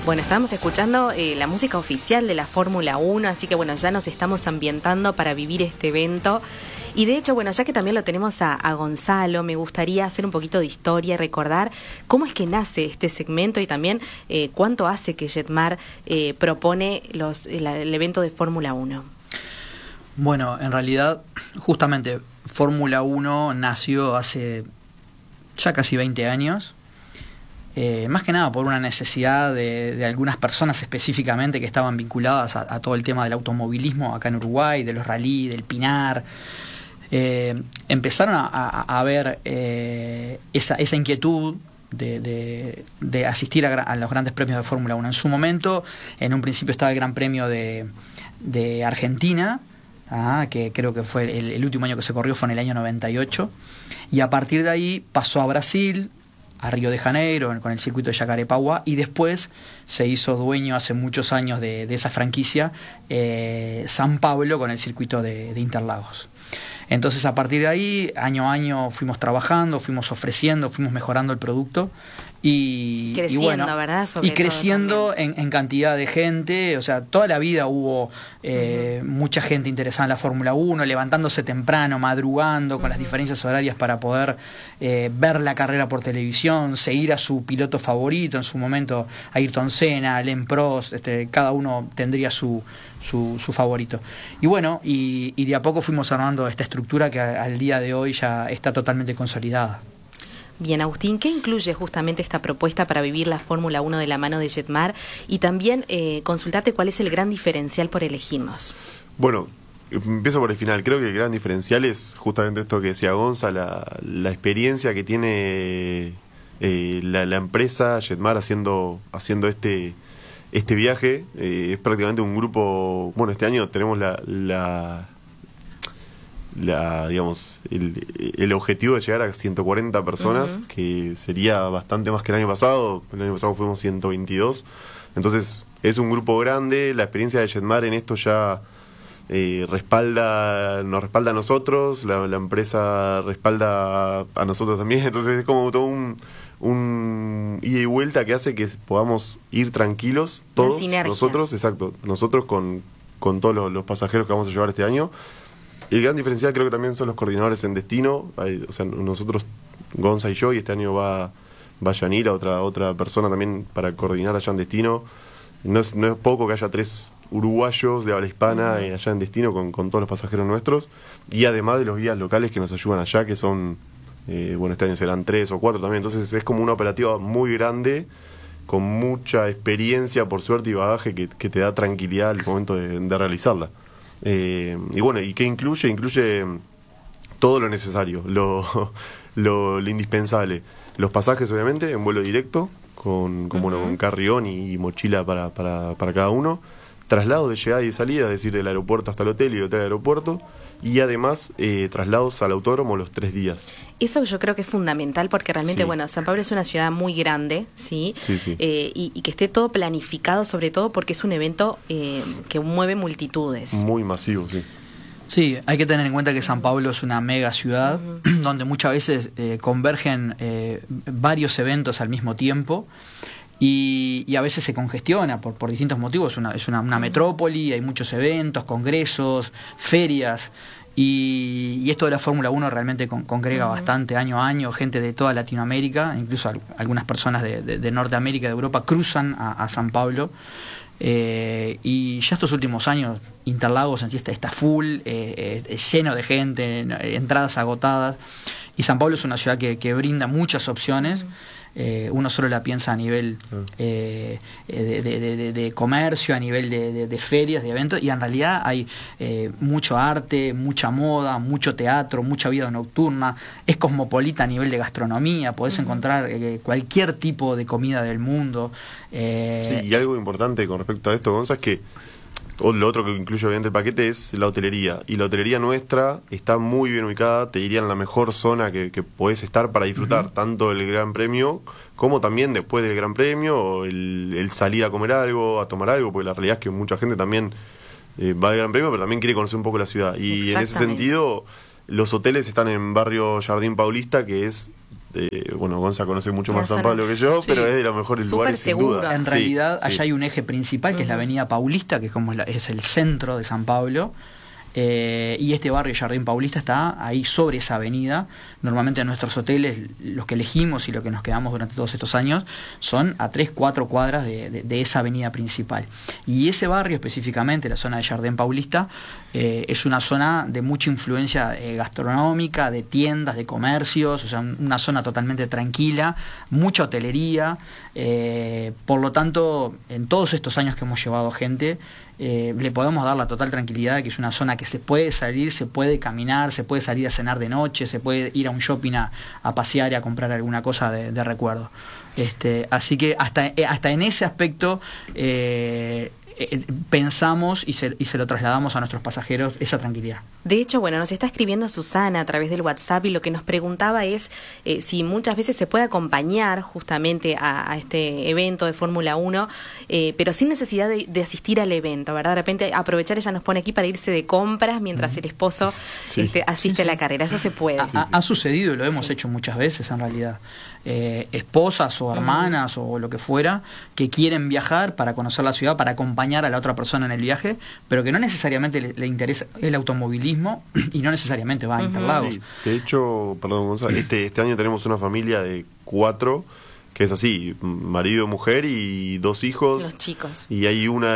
Bueno, estábamos escuchando la música oficial de la Fórmula 1, así que bueno, ya nos estamos ambientando para vivir este evento. Y de hecho, bueno, ya que también lo tenemos a Gonzalo, me gustaría hacer un poquito de historia y recordar cómo es que nace este segmento y también cuánto hace que Jetmar propone el evento de Fórmula 1. Bueno, en realidad, justamente, Fórmula 1 nació hace ya casi 20 años. Más que nada por una necesidad de algunas personas específicamente que estaban vinculadas a todo el tema del automovilismo acá en Uruguay, de los rally, del Pinar. Empezaron a ver esa inquietud de asistir a los grandes premios de Fórmula 1. En su momento, en un principio estaba el Gran Premio de Argentina, que creo que fue el último año que se corrió, fue en el año 98, y a partir de ahí pasó a Brasil, a Río de Janeiro con el circuito de Jacarepaguá, y después se hizo dueño hace muchos años de esa franquicia San Pablo con el circuito de Interlagos. Entonces, a partir de ahí, año a año fuimos trabajando, fuimos ofreciendo, fuimos mejorando el producto y bueno, ¿verdad? Y creciendo en cantidad de gente. O sea, toda la vida hubo mucha gente interesada en la Fórmula 1, levantándose temprano, madrugando, con las diferencias horarias para poder ver la carrera por televisión, seguir a su piloto favorito, en su momento Ayrton Senna, Alain Prost, cada uno tendría su favorito. Y bueno, y de a poco fuimos armando esta estructura que al día de hoy ya está totalmente consolidada. Bien, Agustín, ¿qué incluye justamente esta propuesta para vivir la Fórmula 1 de la mano de Jetmar? Y también consultarte cuál es el gran diferencial por elegirnos. Bueno, empiezo por el final. Creo que el gran diferencial es justamente esto que decía Gonza, la experiencia que tiene la empresa Jetmar haciendo este viaje. Es prácticamente un grupo. Bueno, este año tenemos digamos, el objetivo de llegar a 140 personas, que sería bastante más que el año pasado. El año pasado fuimos 122. Entonces, es un grupo grande. La experiencia de Jetmar en esto ya nos respalda a nosotros. La empresa respalda a nosotros también. Entonces, es como todo un ida y vuelta que hace que podamos ir tranquilos todos nosotros, nosotros con todos los pasajeros que vamos a llevar este año. Y el gran diferencial creo que también son los coordinadores en destino. O sea, nosotros, Gonza y yo, y este año va Yanira, otra persona también para coordinar allá en destino. No es poco que haya 3 uruguayos de habla hispana allá en destino con todos los pasajeros nuestros, y además de los guías locales que nos ayudan allá, que son bueno, este año serán 3 o 4 también. Entonces es como una operativa muy grande, con mucha experiencia, por suerte, y bagaje que te da tranquilidad al momento de realizarla. Y bueno, ¿y qué incluye? Incluye todo lo necesario, lo indispensable. Los pasajes, obviamente, en vuelo directo, con carrión y mochila para cada uno. Traslados de llegada y salida, es decir, del aeropuerto hasta el hotel y del hotel al aeropuerto. Y además, traslados al autódromo los 3 días. Eso yo creo que es fundamental porque realmente, bueno, San Pablo es una ciudad muy grande, ¿sí? Sí. Y que esté todo planificado, sobre todo porque es un evento que mueve multitudes. Muy masivo, sí. Sí, hay que tener en cuenta que San Pablo es una mega ciudad donde muchas veces convergen varios eventos al mismo tiempo. Y a veces se congestiona por distintos motivos. Es una metrópoli, hay muchos eventos, congresos, ferias, y esto de la Fórmula 1 realmente congrega bastante año a año gente de toda Latinoamérica, incluso algunas personas de Norteamérica, de Europa, cruzan a San Pablo. Y ya estos últimos años Interlagos en sí está full, lleno de gente, entradas agotadas, y San Pablo es una ciudad que brinda muchas opciones. Uno solo la piensa a nivel de comercio, a nivel de ferias, de eventos, y en realidad hay mucho arte, mucha moda, mucho teatro, mucha vida nocturna. Es cosmopolita a nivel de gastronomía, podés encontrar cualquier tipo de comida del mundo. Sí, y algo importante con respecto a esto, Gonza, es que lo otro que incluye obviamente el paquete es la hotelería, y la hotelería nuestra está muy bien ubicada, te diría en la mejor zona que podés estar para disfrutar tanto el Gran Premio como también después del Gran Premio, o el salir a comer algo, a tomar algo, porque la realidad es que mucha gente también va al Gran Premio, pero también quiere conocer un poco la ciudad, y en ese sentido los hoteles están en barrio Jardín Paulista, que es bueno, Gonza conoce mucho más Una San zona- Pablo que yo, Sí. pero es de los mejores Súper lugares sin seguro. duda. En Sí, realidad, sí. allá hay un eje principal, que es la Avenida Paulista, que es como es el centro de San Pablo. Y este barrio Jardín Paulista está ahí sobre esa avenida. Normalmente nuestros hoteles, los que elegimos y los que nos quedamos durante todos estos años, son a 3-4 cuadras de esa avenida principal. Y ese barrio específicamente, la zona de Jardín Paulista, es una zona de mucha influencia gastronómica, de tiendas, de comercios, o sea, una zona totalmente tranquila, mucha hotelería. Por lo tanto, en todos estos años que hemos llevado gente, le podemos dar la total tranquilidad de que es una zona que se puede salir, se puede caminar, se puede salir a cenar de noche, se puede ir a un shopping a pasear y a comprar alguna cosa de recuerdo. Así que hasta en ese aspecto pensamos y se lo trasladamos a nuestros pasajeros, esa tranquilidad. De hecho, bueno, nos está escribiendo Susana a través del WhatsApp y lo que nos preguntaba es si muchas veces se puede acompañar justamente a este evento de Fórmula 1, pero sin necesidad de asistir al evento, ¿verdad? De repente aprovechar, ella nos pone aquí para irse de compras mientras el esposo Sí. asiste a la carrera. Eso se puede. Ha sucedido y lo hemos hecho muchas veces en realidad. Esposas o hermanas o lo que fuera que quieren viajar para conocer la ciudad, para acompañar a la otra persona en el viaje, pero que no necesariamente le interesa el automovilismo y no necesariamente va a Interlagos. Sí, de hecho, perdón, Gonzalo, este año tenemos una familia de 4 que es así, marido, mujer y 2 hijos. Los chicos. Y hay una